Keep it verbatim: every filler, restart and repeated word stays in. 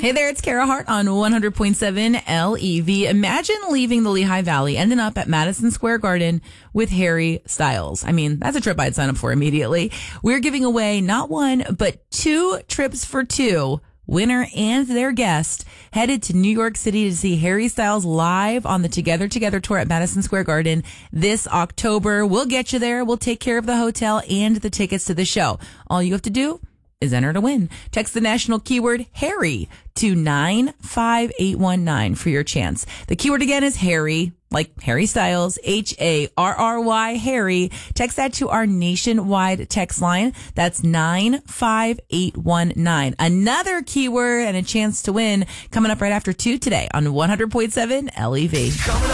Hey there, it's Kara Hart on one hundred point seven L E V. Imagine leaving the Lehigh Valley, ending up at Madison Square Garden with Harry Styles. I mean, that's a trip I'd sign up for immediately. We're giving away not one, but two trips for two. Winner and their guest headed to New York City to see Harry Styles live on the Together Together tour at Madison Square Garden this October. We'll get you there. We'll take care of the hotel and the tickets to the show. All you have to do is enter to win. Text the national keyword Harry to nine five eight one nine for your chance. The keyword again is Harry, like Harry Styles, H A R R Y, Harry. Text that to our nationwide text line. That's nine five eight one nine. Another keyword and a chance to win coming up right after two today on one hundred point seven L E V.